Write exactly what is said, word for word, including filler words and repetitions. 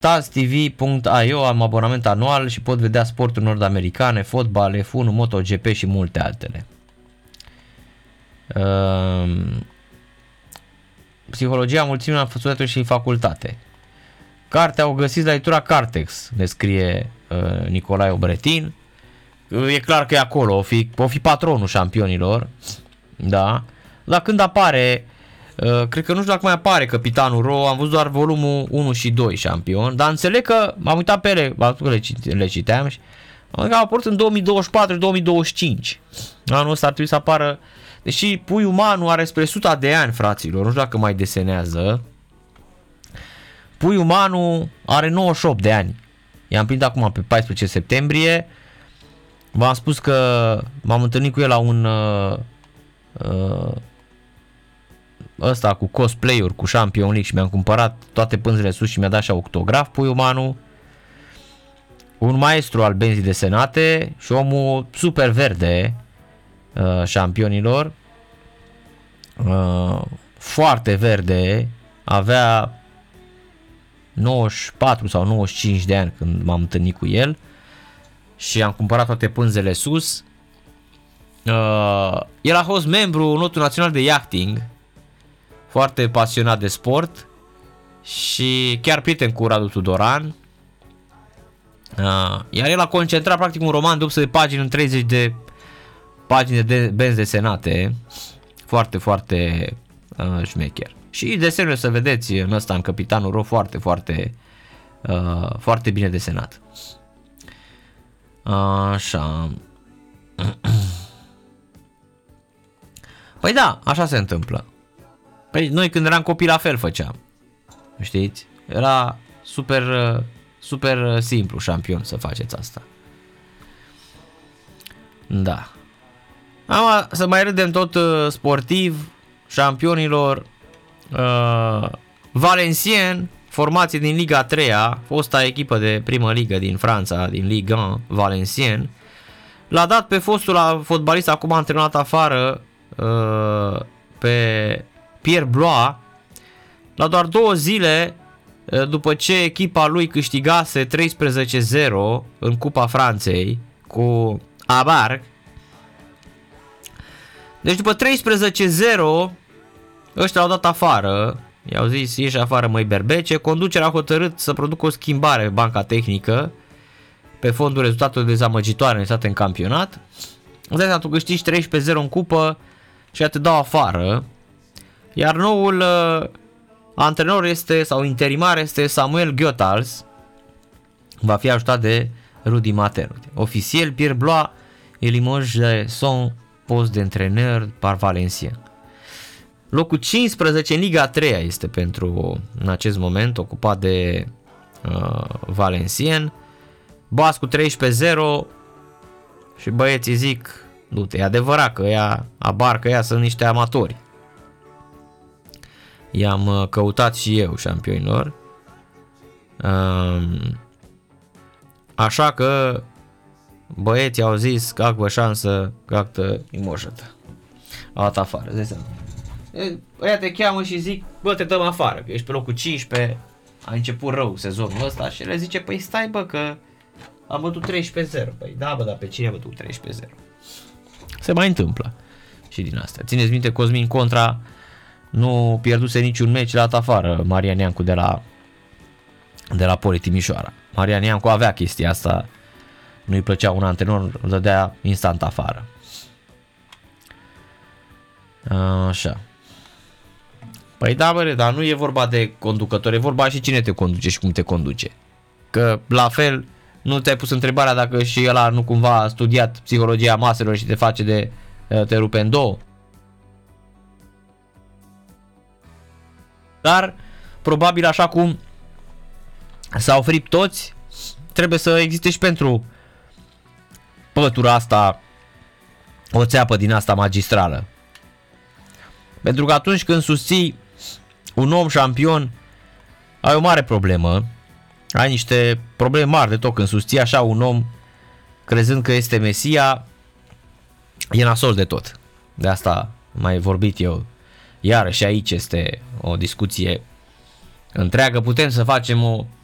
Taz T V punct I O, am abonament anual și pot vedea sporturi nord-americane, fotbal, F unu, MotoGP și multe altele. Uh, Psihologia mulțimii studenților și în facultate. Cartea o găsiți la editura Cartex, ne scrie uh, Nicolae Obretin. Uh, e clar că e acolo, o fi, o fi patronul șampionilor. Da. Dar când apare, uh, cred că nu știu dacă mai apare Capitanul Ro, am văzut doar volumul unu și doi șampion, dar înțeleg că m-am uitat pe ele, le, le citeam și am că au apărut în două mii douăzeci și patru două mii douăzeci și cinci. Anul ăsta ar trebui să apară, deși Puiul Manu are spre suta de ani, fraților, nu știu dacă mai desenează. Puiul Manu are nouăzeci și opt de ani. I-am prins acum pe paisprezece septembrie. V-am spus că m-am întâlnit cu el la un uh, uh, ăsta cu cosplay-uri cu Champion League și mi-am cumpărat toate pânzele sus și mi-a dat și autograf Puiul Manu. Un maestru al benzii desenate și omul super verde uh, șampionilor. Uh, foarte verde, avea nouăzeci și patru sau nouăzeci și cinci de ani când m-am întâlnit cu el și am cumpărat toate pânzele sus. Uh, el a fost membru în Lotul Național de Yachting, foarte pasionat de sport și chiar prieten cu Radu Tudoran. Uh, iar el a concentrat practic un roman de opt sute de pagini în treizeci de pagini de benzi desenate, foarte, foarte uh, șmecher. Și desenul, să vedeți în ăsta, în Capitanul Ro, foarte, foarte, uh, foarte bine desenat. Așa. Păi da, așa se întâmplă. Păi noi când eram copii la fel făceam. Știți? Era super, super simplu, șampion, să faceți asta. Da. Am să mai râdem tot sportiv, șampionilor. Uh, Valenciennes, formație din Liga a treia, fosta echipă de primă ligă din Franța, din Ligue unu, Valenciennes, l-a dat pe fostul fotbalist, acum antrenat afară, uh, pe Pierre Blois, la doar două zile uh, după ce echipa lui câștigase treisprezece zero în Cupa Franței cu Abarc. Deci după treisprezece zero ăștia l-au dat afară, i-au zis ieși afară, măi berbece. Conducerea a hotărât să producă o schimbare pe banca tehnică pe fondul rezultatelor dezamăgitoare înregistrate în campionat. Îți dai tu câștigi treisprezece zero în cupă și te dau afară. Iar noul uh, antrenor este, sau interimar este Samuel Goethals, va fi ajutat de Rudi Mater. Oficial, Pierre Blois est limogé de son post d'entraîneur par Valenciennes. Locul cincisprezece în Liga a treia este pentru, în acest moment, ocupat de uh, Valenciennes. Bas cu treisprezece zero și băieții zic, du-te, e adevărat că ea, Abarcă ea sunt niște amatori. I-am căutat și eu, șampionilor. Uh, așa că băieții au zis că acvă șansă, că actă imoșătă. Au dat afară, zi seama. Ăia te cheamă și zic, bă, te dăm afară, că ești pe locul cincisprezece, a început rău sezonul ăsta și le zice, păi stai bă, că am bătut treisprezece zero. Păi da, bă, dar pe cine a bătut treisprezece zero? Se mai întâmplă și din astea. Țineți minte, Cosmin Contra nu pierduse niciun meci, l-a dat afară Marian Iancu de la, de la Poli Timișoara. Marian Iancu avea chestia asta, nu-i plăcea un antrenor, îl dădea instant afară. Așa. Păi da, bă, dar nu e vorba de conducător, e vorba și cine te conduce și cum te conduce. Că la fel nu te-ai pus întrebarea dacă și ăla nu cumva a studiat psihologia maselor și te face de te rupe în două. Dar probabil așa cum s-au fript toți, trebuie să existe și pentru pătura asta o țeapă din asta magistrală. Pentru că atunci când susții un om șampion, ai o mare problemă. Ai niște probleme mari de tot când susții așa un om crezând că este Mesia, e nasol de tot. De asta mai vorbit eu. Iarăși aici este o discuție întreagă. Putem să facem o